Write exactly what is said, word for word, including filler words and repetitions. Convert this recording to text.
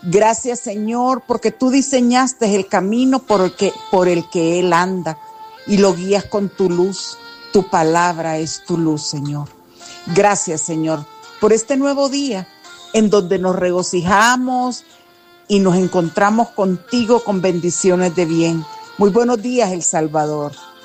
Gracias, Señor, porque tú diseñaste el camino por el que, por el que Él anda y lo guías con tu luz. Tu palabra es tu luz, Señor. Gracias, Señor, por este nuevo día en donde nos regocijamos y nos encontramos contigo con bendiciones de bien. Muy buenos días, El Salvador.